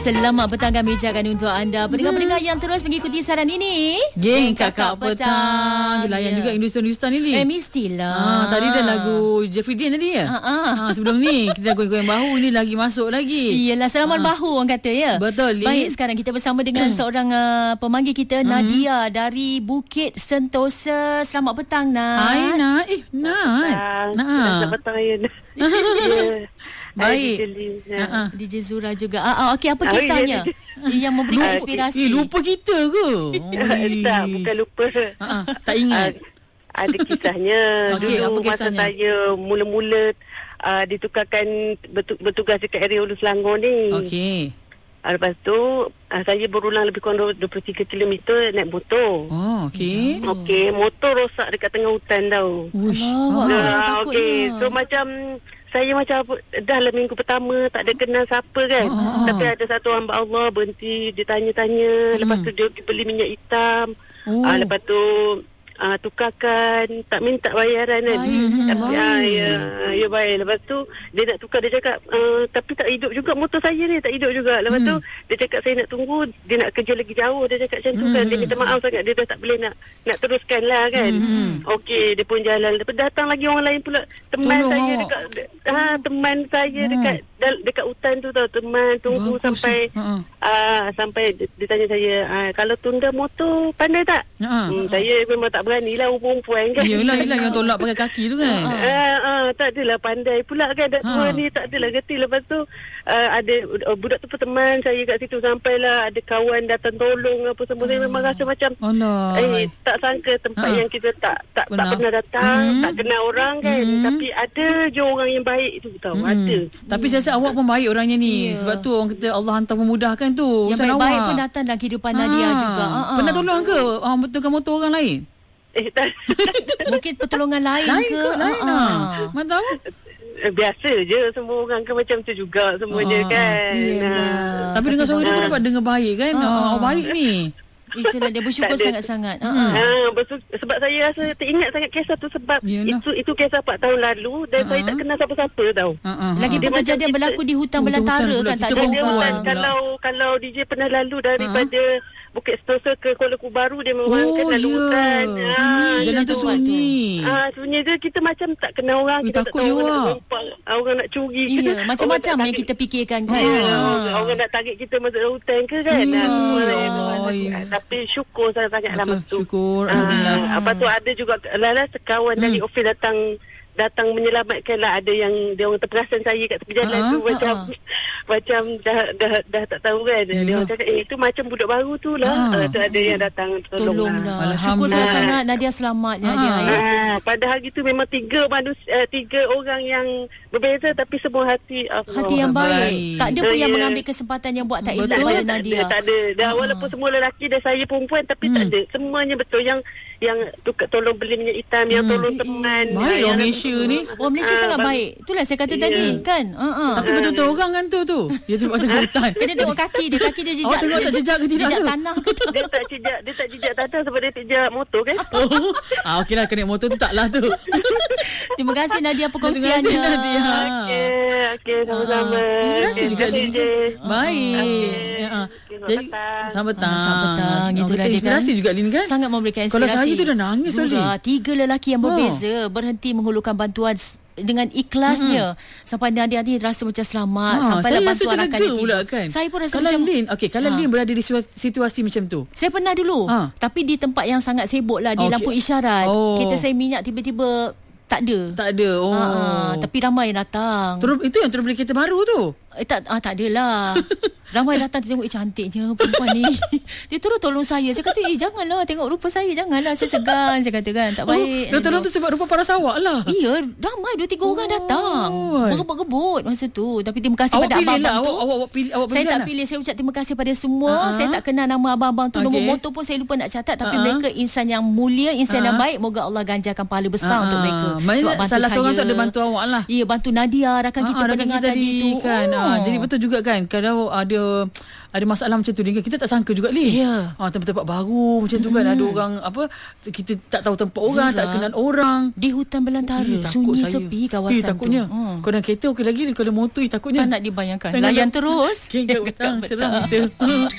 Selamat petang kami ucapkan untuk anda pendengar-pendengar yang terus mengikuti saran ini. Geng Kakak Petang. Layan juga Hindustan ni. Mestilah. Tadi dah lagu Jeffrey Dean tadi ya? Sebelum ni kita goyang-goyang bahu, ni lagi masuk lagi. Iyalah, selamat bahu orang kata ya. Betul. Baik, sekarang kita bersama dengan seorang pemanggil kita, Nadia dari Bukit Sentosa. Selamat petang, Nat. Hai, Nat. Nat. Selamat petang, Ayun. Baik. DJ Zura juga. Okey, apa kisahnya yang memberi inspirasi? Lupa kita ke? Tak, bukan lupa. Tak ingat. Ada kisahnya. Dulu masa saya mula-mula ditukarkan bertugas dekat area Hulu Selangor ni. Okey. Lepas tu saya berulang lebih kurang 23 km naik motor. Okey. Okey, motor rosak dekat tengah hutan tau. Okey, so macam saya macam dah lah minggu pertama tak ada kenal siapa kan. Tapi ada satu hamba Allah berhenti, dia tanya-tanya. Lepas tu dia beli minyak hitam. Lepas tu tukarkan, tak minta bayaran kan. Tapi ya baik. Lepas tu dia nak tukar, dia cakap tapi tak hidup juga motor saya ni, tak hidup juga. Lepas tu dia cakap saya nak tunggu, dia nak kerja lagi jauh, dia cakap macam tu kan. Dia minta maaf sangat, dia dah tak boleh nak teruskan lah kan. Okey, dia pun jalan. Lepas datang lagi orang lain pula, teman saya dekat teman saya dekat hutan tu tau. Teman tunggu sampai dia tanya saya, kalau tunda motor pandai tak? Saya memang tak berani lah, perempuan kan. Yelah yang tolak pakai kaki tu kan. Tak adalah pandai pula kan. Dak tua ni tak adalah gerti. Lepas tu ada budak tu teman saya kat situ, sampailah ada kawan datang tolong apa semua. Saya memang rasa macam tak sangka tempat yang kita tak pernah datang, tak kenal orang kan. Tapi ada je orang yang baik tu tau. Ada. Tapi saya rasa awak pun baik orangnya ni. Sebab tu orang kata Allah hantar memudahkan tu. Yang baik-baik pun datang dalam kehidupan Nadia juga. Pernah tolong ke betulkan motor orang lain? Mungkin pertolongan lain ke? Mana tahu? Biasa je, semua orang kan macam tu juga semuanya kan. Tapi dengan suara dia pun dapat dengar baik kan. Baik ni. Itulah dia bersyukur sangat-sangat. Sebab saya rasa teringat sangat kisah tu. Sebab itu kisah 4 tahun lalu. Dan saya tak kenal siapa-siapa tau. Lagi pun kejadian berlaku di hutan belantara kan. Tak ada orang. Kalau DJ pernah lalu daripada Bukit Sentosa ke Kuala Kubaru, dia memang kan lalu hutan. Jalan tu sunyi. Sunyi je, kita macam tak kenal orang. Kita tak tahu orang nak curi. Macam-macam yang kita fikirkan kan. Orang nak tarik kita masuk hutan ke kan. Tapi syukur sangat-sangat lama tu. Syukur. Alhamdulillah. Apa tu ada juga sekawan dari ofis datang menyelamatkan lah. Ada yang dia orang terperasan saya kat tepi jalan tu macam dah tak tahu kan. Dia orang cakap itu macam budak baru tu lah. Ada yang datang tolong lah. Syukur sangat Nadia selamat Nadia. Pada hari tu memang 3 orang yang berbeza, tapi semua hati yang baik. Tak ada pun yang mengambil kesempatan yang buat tak elok pada Nadia. Tak ada. Dah walaupun semua lelaki dan saya perempuan, tapi tak ada. Semuanya betul. Yang tolong beli minyak hitam, yang tolong teman. Baik orang Malaysia ni. Orang Malaysia sangat baik. Itulah saya kata tadi kan. Tapi betul-betul orang kan tu. Dia tengok tengah hutan. Kena tengok kaki dia jejak. Awak tengok tak jejak ke tidak? Jejak tanah ke tak? Dia tak jejak tanah sebab dia jejak motor kan. Okeylah, kena motor tu taklah tu. Terima kasih Nadia perkongsiannya. Okey, sama-sama. Inspirasi juga dia. Baik. Jadi selamat petang. Itulah dia. Inspirasi juga Lin kan. Sangat memberikan inspirasi. Kalau saya tu dah nangis tadi. 3 lelaki yang berbeza berhenti menghulurkan bantuan dengan ikhlasnya sampai Nadia ni rasa macam selamat, sampai bantuan akan pula kan. Saya pun rasa kalau macam Lin, kalau Lin berada di situasi macam tu. Saya pernah dulu, tapi di tempat yang sangat sibuk lah, di lampu isyarat. Kita saya minyak tiba-tiba tak ada. Tapi ramai yang datang. Itu yang terus beli kereta baru tu. Tak adalah. Ramai datang tengok, cantiknya perempuan ni. Dia terus tolong saya. Saya kata, janganlah tengok rupa saya. Janganlah, saya segan. Saya kata kan, tak baik. Dia tolong tu sebab rupa paras awak lah. Iya, ramai 2-3 orang datang. Berebut-gebut masa tu. Tapi terima kasih pada abang-abang tu. Awak pilih. Saya tak pilih. Saya ucap terima kasih pada semua. Saya tak kenal nama abang-abang tu. Nombor motor pun saya lupa nak catat. Tapi mereka insan yang mulia, insan yang baik. Moga Allah ganjarkan pahala besar untuk mereka. Sebab salah seorang tu ada bantu awak lah. Ya, bantu Nadia, rakan kita pendengar tadi tu. Jadi betul juga kan, kalau ada masalah macam tu, kita tak sangka juga tempat-tempat baru macam tu kan, ada orang kita tak tahu tempat orang, tak kenal orang di hutan belantara, sunyi sepi kawasan takutnya. Kalau dalam kereta okey lagi, kalau motor takutnya tak nak dibayangkan. Layan terus. Kat hutang seram kita.